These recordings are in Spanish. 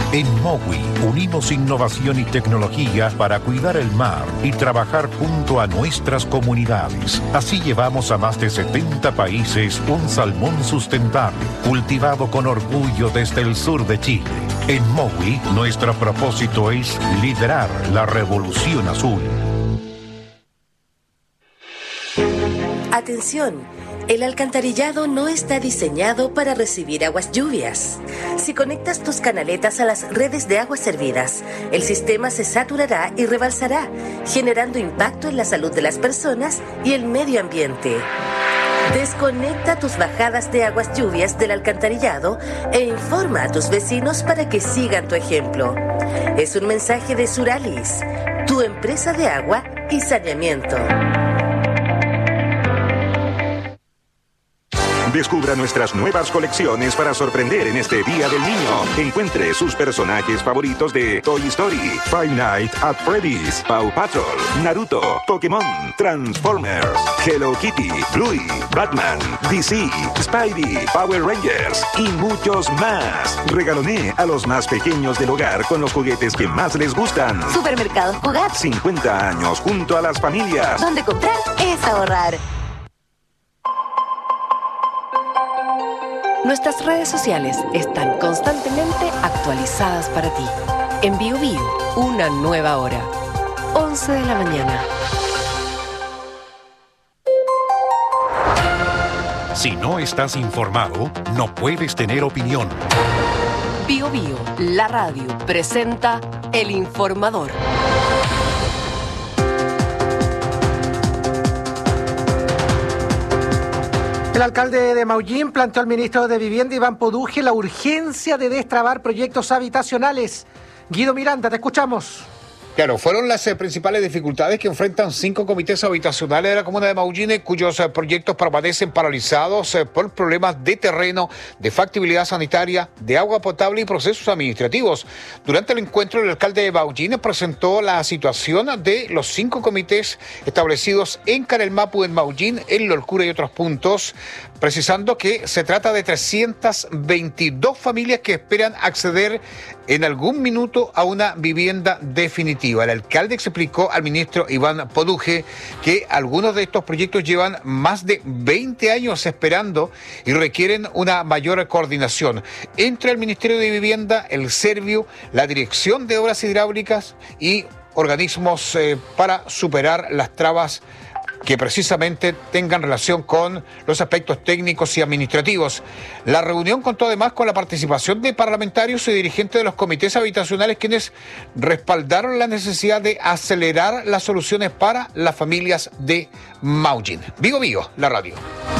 En MOWI unimos innovación y tecnología para cuidar el mar y trabajar junto a nuestras comunidades. Así llevamos a más de 70 países un salmón sustentable, cultivado con orgullo desde el sur de Chile. En MOWI, nuestro propósito es liderar la revolución azul. Atención. El alcantarillado no está diseñado para recibir aguas lluvias. Si conectas tus canaletas a las redes de aguas servidas, el sistema se saturará y rebalsará, generando impacto en la salud de las personas y el medio ambiente. Desconecta tus bajadas de aguas lluvias del alcantarillado e informa a tus vecinos para que sigan tu ejemplo. Es un mensaje de Suralis, tu empresa de agua y saneamiento. Descubra nuestras nuevas colecciones para sorprender en este Día del Niño. Encuentre sus personajes favoritos de Toy Story, Five Nights at Freddy's, Paw Patrol, Naruto, Pokémon, Transformers, Hello Kitty, Bluey, Batman, DC, Spidey, Power Rangers y muchos más. Regaloné a los más pequeños del hogar con los juguetes que más les gustan. Supermercados Jugat. 50 años junto a las familias. Donde comprar es ahorrar. Nuestras redes sociales están constantemente actualizadas para ti. En BioBio, una nueva hora. 11 de la mañana. Si no estás informado, no puedes tener opinión. BioBio, la radio, presenta El Informador. El alcalde de Maullín planteó al ministro de Vivienda, Iván Poduje, la urgencia de destrabar proyectos habitacionales. Guido Miranda, te escuchamos. Claro, fueron las principales dificultades que enfrentan 5 comités habitacionales de la comuna de Maullín, cuyos proyectos permanecen paralizados por problemas de terreno, de factibilidad sanitaria, de agua potable y procesos administrativos. Durante el encuentro, el alcalde de Maullín presentó la situación de los 5 comités establecidos en Carelmapu, en Maullín, en Lolcura y otros puntos, precisando que se trata de 322 familias que esperan acceder en algún minuto a una vivienda definitiva. El alcalde explicó al ministro Iván Poduje que algunos de estos proyectos llevan más de 20 años esperando y requieren una mayor coordinación entre el Ministerio de Vivienda, el Servio, la Dirección de Obras Hidráulicas y organismos para superar las trabas que precisamente tengan relación con los aspectos técnicos y administrativos. La reunión contó además con la participación de parlamentarios y dirigentes de los comités habitacionales, quienes respaldaron la necesidad de acelerar las soluciones para las familias de Maullín. BioBio, la radio.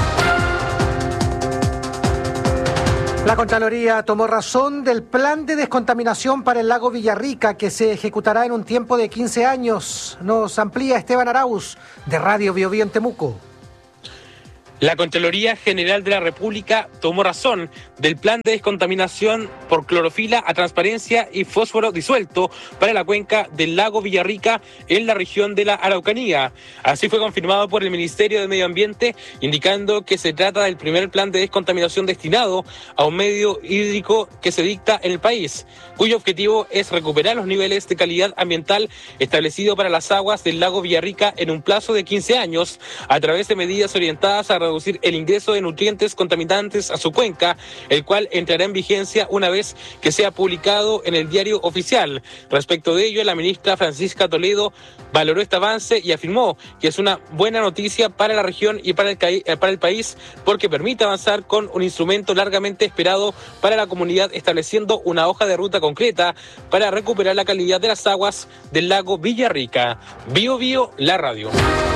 La Contraloría tomó razón del plan de descontaminación para el lago Villarrica, que se ejecutará en un tiempo de 15 años. Nos amplía Esteban Arauz, de Radio BioBio en Temuco. La Contraloría General de la República tomó razón del plan de descontaminación por clorofila a transparencia y fósforo disuelto para la cuenca del lago Villarrica en la región de la Araucanía. Así fue confirmado por el Ministerio de Medio Ambiente, indicando que se trata del primer plan de descontaminación destinado a un medio hídrico que se dicta en el país, cuyo objetivo es recuperar los niveles de calidad ambiental establecidos para las aguas del lago Villarrica en un plazo de 15 años, a través de medidas orientadas a reducir el ingreso de nutrientes contaminantes a su cuenca, el cual entrará en vigencia una vez que sea publicado en el Diario Oficial. Respecto de ello, la ministra Francisca Toledo valoró este avance y afirmó que es una buena noticia para la región y para el país, porque permite avanzar con un instrumento largamente esperado para la comunidad, estableciendo una hoja de ruta concreta para recuperar la calidad de las aguas del lago Villarrica. BioBio, la radio.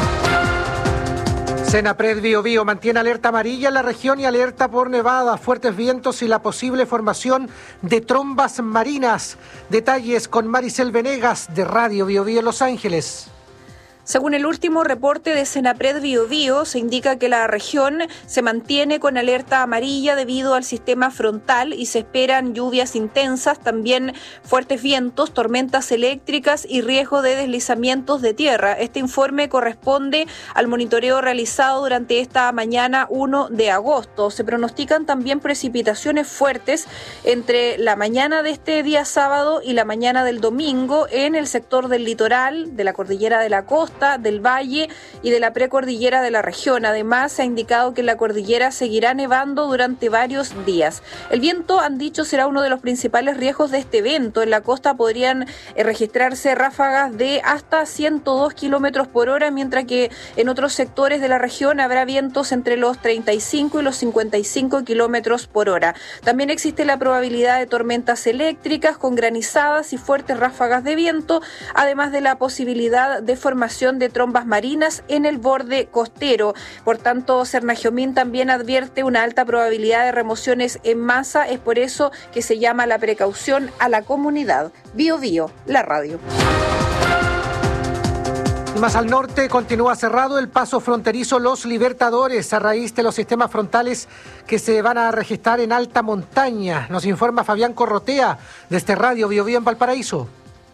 Senapred BioBio mantiene alerta amarilla en la región y alerta por nevadas, fuertes vientos y la posible formación de trombas marinas. Detalles con Maricel Venegas, de Radio BioBio en Los Ángeles. Según el último reporte de Senapred Biobío, se indica que la región se mantiene con alerta amarilla debido al sistema frontal y se esperan lluvias intensas, también fuertes vientos, tormentas eléctricas y riesgo de deslizamientos de tierra. Este informe corresponde al monitoreo realizado durante esta mañana 1 de agosto. Se pronostican también precipitaciones fuertes entre la mañana de este día sábado y la mañana del domingo en el sector del litoral, de la cordillera de la costa, del valle y de la precordillera de la región. Además, se ha indicado que en la cordillera seguirá nevando durante varios días. El viento, han dicho, será uno de los principales riesgos de este evento. En la costa podrían registrarse ráfagas de hasta 102 kilómetros por hora, mientras que en otros sectores de la región habrá vientos entre los 35 y los 55 kilómetros por hora. También existe la probabilidad de tormentas eléctricas con granizadas y fuertes ráfagas de viento, además de la posibilidad de formación de trombas marinas en el borde costero. Por tanto, Cernagiomín también advierte una alta probabilidad de remociones en masa. Es por eso que se llama la precaución a la comunidad. Biobío, la radio. Más al norte continúa cerrado el paso fronterizo Los Libertadores a raíz de los sistemas frontales que se van a registrar en alta montaña. Nos informa Fabián Corrotea desde Radio Biobío en Valparaíso.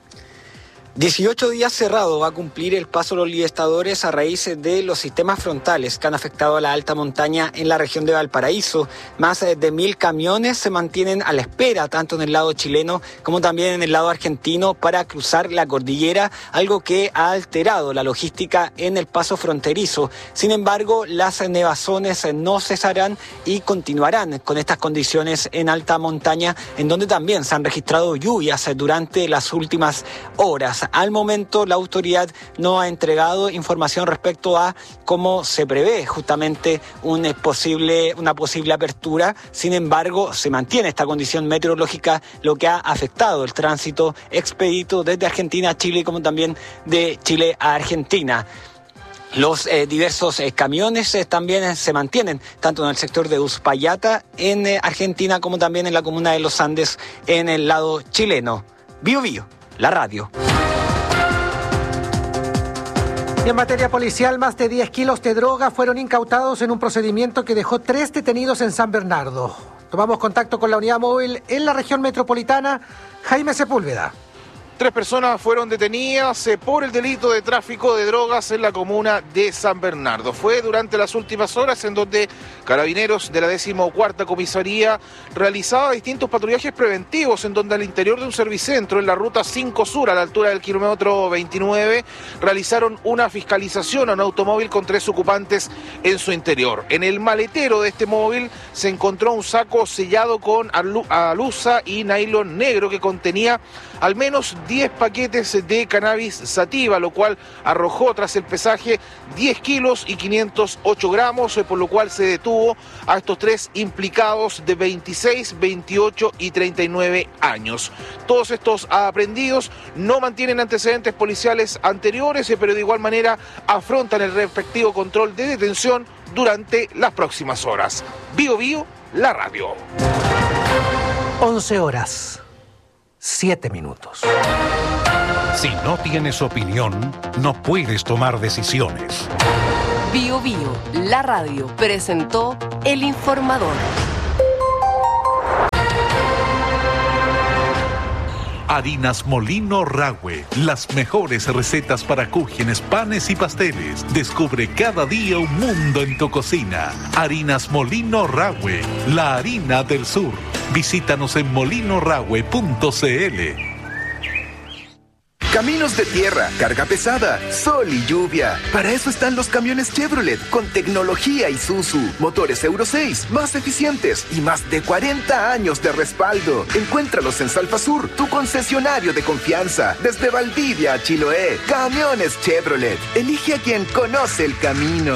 18 días cerrado va a cumplir el paso Los Libertadores a raíz de los sistemas frontales que han afectado a la alta montaña en la región de Valparaíso. Más de 1.000 camiones se mantienen a la espera, tanto en el lado chileno como también en el lado argentino, para cruzar la cordillera, algo que ha alterado la logística en el paso fronterizo. Sin embargo, las nevazones no cesarán y continuarán con estas condiciones en alta montaña, en donde también se han registrado lluvias durante las últimas horas. Al momento, la autoridad no ha entregado información respecto a cómo se prevé justamente una posible apertura. Sin embargo, se mantiene esta condición meteorológica, lo que ha afectado el tránsito expedito desde Argentina a Chile, como también de Chile a Argentina. Los diversos camiones también se mantienen tanto en el sector de Uspallata en Argentina como también en la comuna de Los Andes en el lado chileno. Biobío, la radio. En materia policial, más de 10 kilos de droga fueron incautados en un procedimiento que dejó 3 detenidos en San Bernardo. Tomamos contacto con la unidad móvil en la región metropolitana. Jaime Sepúlveda. 3 personas fueron detenidas por el delito de tráfico de drogas en la comuna de San Bernardo. Fue durante las últimas horas en donde carabineros de la 14ª comisaría realizaba distintos patrullajes preventivos, en donde al interior de un servicentro en la ruta 5 Sur, a la altura del kilómetro 29, realizaron una fiscalización a un automóvil con 3 ocupantes en su interior. En el maletero de este móvil se encontró un saco sellado con alusa y nylon negro que contenía al menos 10 paquetes de cannabis sativa, lo cual arrojó tras el pesaje 10 kilos y 508 gramos, por lo cual se detuvo a estos 3 implicados de 26, 28 y 39 años. Todos estos aprehendidos no mantienen antecedentes policiales anteriores, pero de igual manera afrontan el respectivo control de detención durante las próximas horas. Biobío, la radio. 11 horas. 7 minutos. Si no tienes opinión, no puedes tomar decisiones. Biobío, la radio, presentó El Informador. Harinas Molino Rahue, las mejores recetas para cúgenes, panes y pasteles. Descubre cada día un mundo en tu cocina. Harinas Molino Rahue, la harina del sur. Visítanos en molinorahue.cl. Caminos de tierra, carga pesada, sol y lluvia. Para eso están los camiones Chevrolet con tecnología Isuzu, motores Euro 6, más eficientes y más de 40 años de respaldo. Encuéntralos en Salfasur, tu concesionario de confianza. Desde Valdivia a Chiloé, camiones Chevrolet. Elige a quien conoce el camino.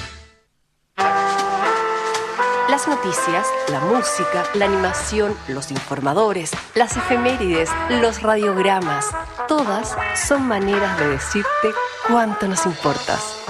Las noticias, la música, la animación, los informadores, las efemérides, los radiogramas, todas son maneras de decirte cuánto nos importas.